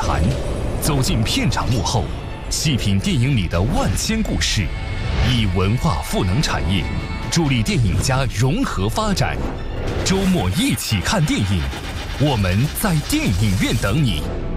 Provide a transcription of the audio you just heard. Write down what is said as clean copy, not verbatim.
谈，走进片场幕后，细品电影里的万千故事，以文化赋能产业，助力电影家融合发展。周末一起看电影，我们在电影院等你。